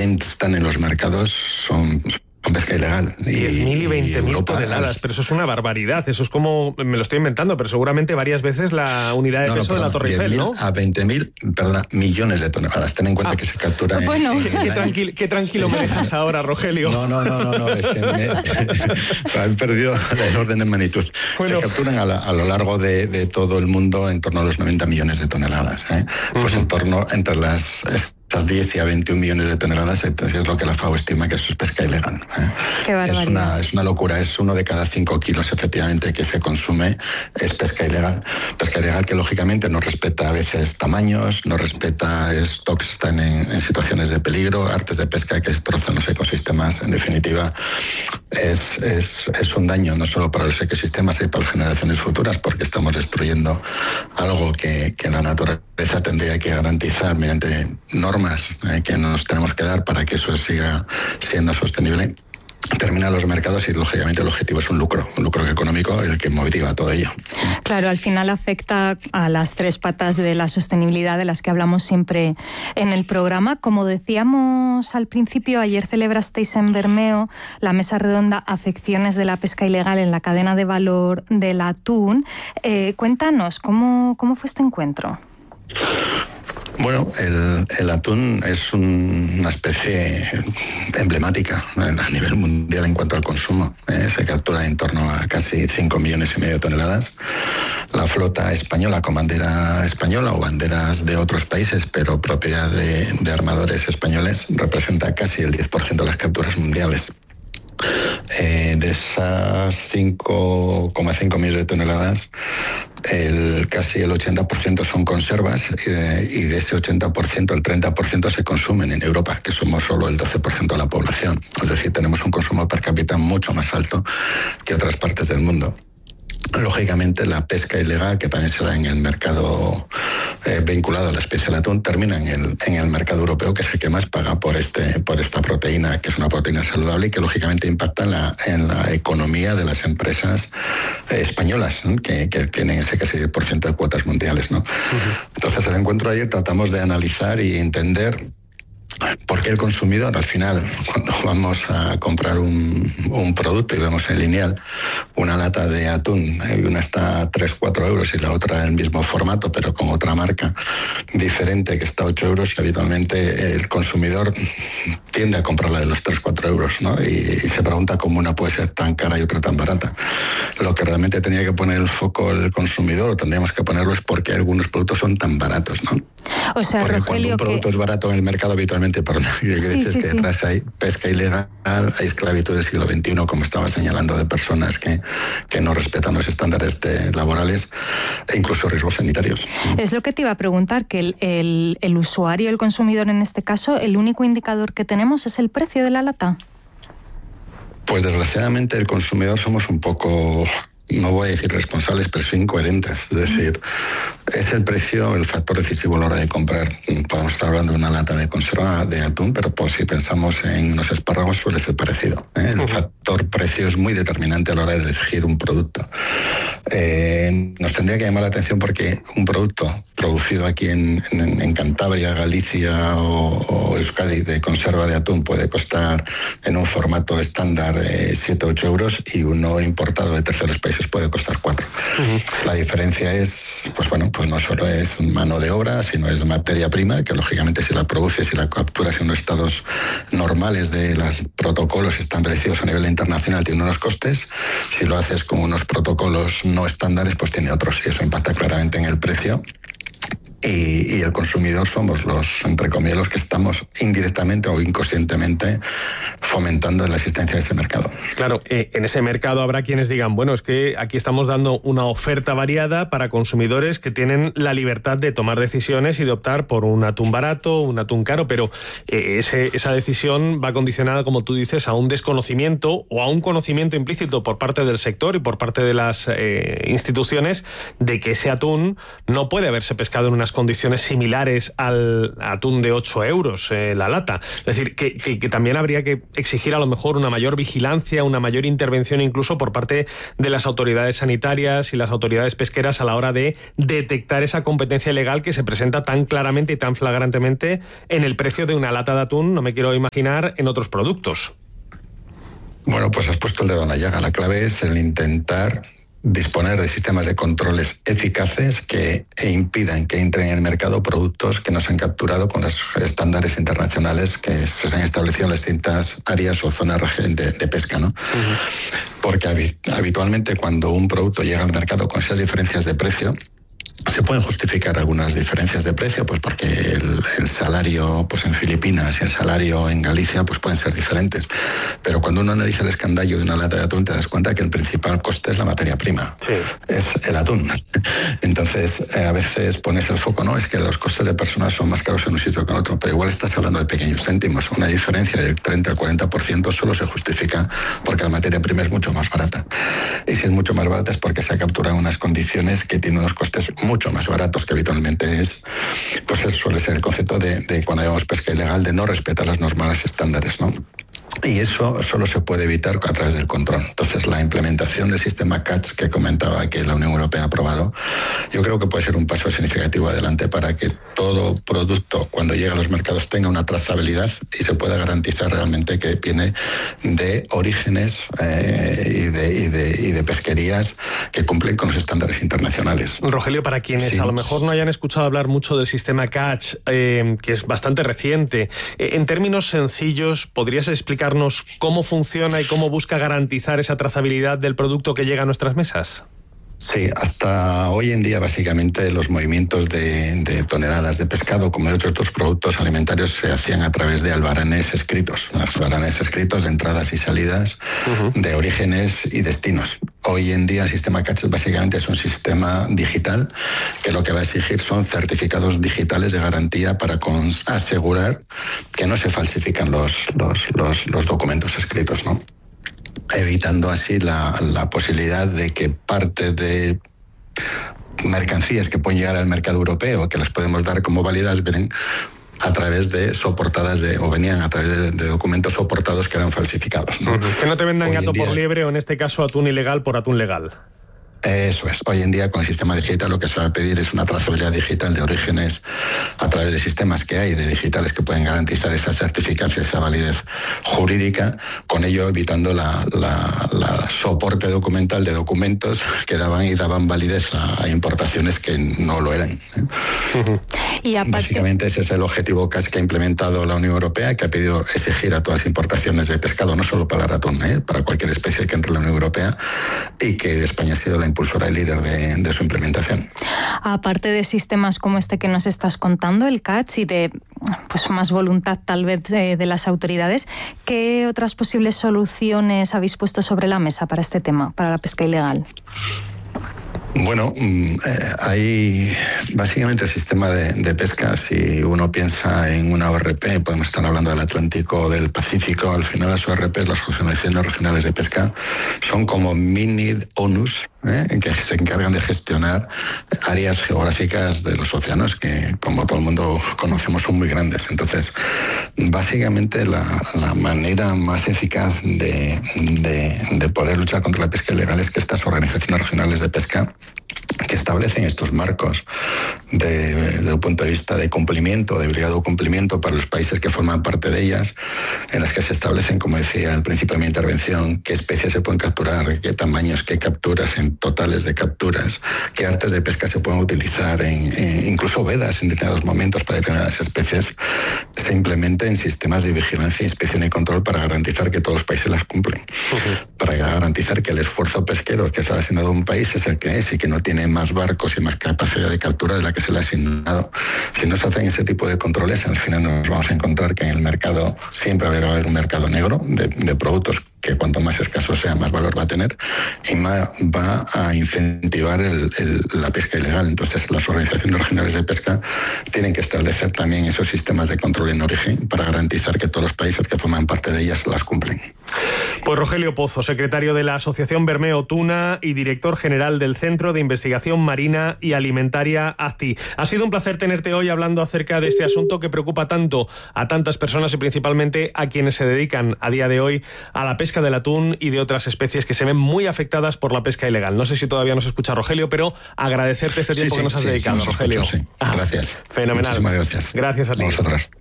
hoy están en los mercados son pesca ilegal. 10.000 y 20.000 toneladas, pero eso es una barbaridad. Eso es como, me lo estoy inventando, pero seguramente varias veces la unidad de peso de la Torre Eiffel, ¿no? A 20.000, millones de toneladas. Ten en cuenta que se captura bueno. Qué tranquilo me dejas ahora, Rogelio. No, es que me he perdido el orden de magnitud. Bueno. Se capturan a lo largo de todo el mundo en torno a los 90 millones de toneladas. Pues en torno, entre las 10 y a 21 millones de toneladas, entonces es lo que la FAO estima que eso es pesca ilegal. Qué barbaridad. Es una locura, es 1 de cada 5 kilos efectivamente que se consume es pesca ilegal. Pesca ilegal que lógicamente no respeta a veces tamaños, no respeta stocks que están en situaciones de peligro, artes de pesca que destrozan los ecosistemas. En definitiva, es un daño no solo para los ecosistemas y para las generaciones futuras, porque estamos destruyendo algo que la naturaleza tendría que garantizar mediante normas que nos tenemos que dar para que eso siga siendo sostenible. Termina los mercados y lógicamente el objetivo es un lucro económico el que motiva todo ello. Claro, al final afecta a las 3 patas de la sostenibilidad de las que hablamos siempre en el programa. Como decíamos al principio, ayer celebrasteis en Bermeo la mesa redonda Afecciones de la pesca ilegal en la cadena de valor del atún. Cuéntanos, ¿cómo fue este encuentro? Bueno, el atún es una especie emblemática a nivel mundial en cuanto al consumo. Se captura en torno a casi 5,5 millones de toneladas. La flota española con bandera española o banderas de otros países, pero propiedad de armadores españoles, representa casi el 10% de las capturas mundiales. De esas 5,5 millones de toneladas, casi el 80% son conservas y de ese 80%, el 30% se consumen en Europa, que somos solo el 12% de la población. Es decir, tenemos un consumo per cápita mucho más alto que otras partes del mundo. Lógicamente, la pesca ilegal, que también se da en el mercado vinculado a la especie del atún, termina en el mercado europeo, que es el que más paga por esta proteína, que es una proteína saludable y que lógicamente impacta en la economía de las empresas españolas, ¿no? que tienen ese casi 10% de cuotas mundiales, ¿no? Entonces, el encuentro ayer tratamos de analizar y entender por qué el consumidor, al final, cuando vamos a comprar un producto y vemos en lineal una lata de atún y una está a 3-4 euros y la otra en el mismo formato pero con otra marca diferente que está a 8 euros, y habitualmente el consumidor tiende a comprar la de los 3-4 euros, ¿no? Y se pregunta cómo una puede ser tan cara y otra tan barata. Lo que realmente tenía que poner el foco el consumidor, o tendríamos que ponerlo, es porque algunos productos son tan baratos, ¿no? O sea, porque Rogelio, cuando un producto es barato en el mercado, habitualmente, detrás hay pesca ilegal, hay esclavitud del siglo XXI, como estaba señalando, de personas que no respetan los estándares laborales e incluso riesgos sanitarios. Es lo que te iba a preguntar, que el usuario, el consumidor en este caso, el único indicador que tenemos es el precio de la lata. Pues desgraciadamente el consumidor somos un poco, no voy a decir responsables, pero sí incoherentes. Es decir, es el precio el factor decisivo a la hora de comprar. Podemos estar hablando de una lata de conserva de atún, pero pues, si pensamos en unos espárragos suele ser parecido. El factor precio es muy determinante a la hora de elegir un producto. Nos tendría que llamar la atención porque un producto producido aquí en Cantabria, Galicia o Euskadi de conserva de atún puede costar en un formato estándar 7-8 euros, y uno importado de terceros países puede costar 4. La diferencia es, pues no solo es mano de obra, sino es materia prima, que lógicamente si la produces y la capturas en unos estados normales de los protocolos establecidos a nivel internacional tiene unos costes. Si lo haces con unos protocolos no estándares, pues tiene otros, y eso impacta claramente en el precio. Y el consumidor somos entre comillas, los que estamos indirectamente o inconscientemente fomentando la existencia de ese mercado. Claro, en ese mercado habrá quienes digan, bueno, es que aquí estamos dando una oferta variada para consumidores que tienen la libertad de tomar decisiones y de optar por un atún barato, un atún caro, pero esa decisión va condicionada, como tú dices, a un desconocimiento o a un conocimiento implícito por parte del sector y por parte de las instituciones de que ese atún no puede haberse pescado en unas unas condiciones similares al atún de 8 euros la lata. Es decir, que también habría que exigir a lo mejor una mayor vigilancia, una mayor intervención incluso por parte de las autoridades sanitarias y las autoridades pesqueras a la hora de detectar esa competencia ilegal que se presenta tan claramente y tan flagrantemente en el precio de una lata de atún, no me quiero imaginar en otros productos. Bueno, pues has puesto el dedo en la llaga. La clave es el intentar disponer de sistemas de controles eficaces que impidan que entren en el mercado productos que no se han capturado con los estándares internacionales que se han establecido en las distintas áreas o zonas de pesca, ¿no? Uh-huh. Porque habitualmente cuando un producto llega al mercado con esas diferencias de precio, se pueden justificar algunas diferencias de precio, pues porque el salario pues en Filipinas y el salario en Galicia pues pueden ser diferentes. Pero cuando uno analiza el escandallo de una lata de atún, te das cuenta que el principal coste es la materia prima. Sí. Es el atún. Entonces, a veces pones el foco, no, es que los costes de personas son más caros en un sitio que en otro, pero igual estás hablando de pequeños céntimos. Una diferencia del 30 al 40% solo se justifica porque la materia prima es mucho más barata. Y si es mucho más barata es porque se ha capturado en unas condiciones que tienen unos costes mucho más baratos, que habitualmente pues suele ser el concepto de cuando llamamos pesca ilegal, de no respetar las normales estándares, ¿no? Y eso solo se puede evitar a través del control. Entonces, la implementación del sistema CATS que comentaba que la Unión Europea ha aprobado, yo creo que puede ser un paso significativo adelante para que todo producto, cuando llegue a los mercados, tenga una trazabilidad y se pueda garantizar realmente que viene de orígenes y de pesquerías que cumplen con los estándares internacionales. Rogelio, para quienes a lo mejor no hayan escuchado hablar mucho del sistema CATS, que es bastante reciente, en términos sencillos, ¿podrías explicarnos cómo funciona y cómo busca garantizar esa trazabilidad del producto que llega a nuestras mesas? Sí, hasta hoy en día básicamente los movimientos de toneladas de pescado como de otros productos alimentarios se hacían a través de albaranes escritos, de entradas y salidas, uh-huh, de orígenes y destinos. Hoy en día el sistema CATS básicamente es un sistema digital que lo que va a exigir son certificados digitales de garantía para asegurar que no se falsifican los documentos escritos, ¿no? Evitando así la posibilidad de que parte de mercancías que pueden llegar al mercado europeo, que las podemos dar como válidas, vienen a través de venían a través de documentos soportados que eran falsificados, ¿no? Que no te vendan gato por liebre o en este caso atún ilegal por atún legal. Eso es. Hoy en día con el sistema digital lo que se va a pedir es una trazabilidad digital de orígenes a través de sistemas que hay, de digitales que pueden garantizar esa certificación, esa validez jurídica, con ello evitando la soporte documental de documentos que daban validez a importaciones que no lo eran. Uh-huh. Y básicamente ese es el objetivo que ha implementado la Unión Europea, que ha pedido exigir a todas las importaciones de pescado, no solo para el atún, para cualquier especie que entre en la Unión Europea, y que España ha sido la impulsora y líder de su implementación. Aparte de sistemas como este que nos estás contando, el CATS, y de más voluntad tal vez de las autoridades, ¿qué otras posibles soluciones habéis puesto sobre la mesa para este tema, para la pesca ilegal? Bueno, hay básicamente el sistema de pesca. Si uno piensa en una ORP, podemos estar hablando del Atlántico o del Pacífico. Al final las ORP, las Organizaciones Regionales de Pesca, son como mini ONUs, que se encargan de gestionar áreas geográficas de los océanos que, como todo el mundo conocemos, son muy grandes. Entonces, básicamente la manera más eficaz de poder luchar contra la pesca ilegal es que estas organizaciones regionales de pesca, que establecen estos marcos desde un punto de vista de cumplimiento, de obligado cumplimiento para los países que forman parte de ellas, en las que se establecen, como decía al principio de mi intervención, qué especies se pueden capturar, qué tamaños, qué capturas, en totales de capturas, qué artes de pesca se pueden utilizar, incluso vedas en determinados momentos para determinadas especies, se implementen sistemas de vigilancia, inspección y control para garantizar que todos los países las cumplen, para garantizar que el esfuerzo pesquero que se ha asignado a un país es el que es y que no tiene más barcos y más capacidad de captura de la que se le ha asignado. Si no se hacen ese tipo de controles, al final nos vamos a encontrar que en el mercado siempre va a haber un mercado negro de productos que cuanto más escaso sea, más valor va a tener y va a incentivar la pesca ilegal. Entonces, las organizaciones regionales de pesca tienen que establecer también esos sistemas de control en origen para garantizar que todos los países que forman parte de ellas las cumplen. Pues Rogelio Pozo, secretario de la Asociación Bermeo Tuna y director general del Centro de Investigación Marina y Alimentaria ACTI. Ha sido un placer tenerte hoy hablando acerca de este asunto que preocupa tanto a tantas personas y principalmente a quienes se dedican a día de hoy a la pesca del atún y de otras especies que se ven muy afectadas por la pesca ilegal. No sé si todavía nos escucha Rogelio, pero agradecerte este tiempo que nos has dedicado, Rogelio. Gracias. Fenomenal. Muchísimas gracias. Gracias a ti. A vosotras.